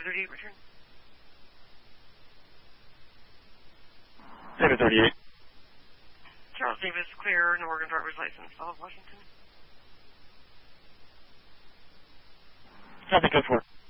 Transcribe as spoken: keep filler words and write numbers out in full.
thirty-eight, return. David thirty-eight. Charles Davis, clear, no Oregon driver's license, follow Washington. Copy, code four.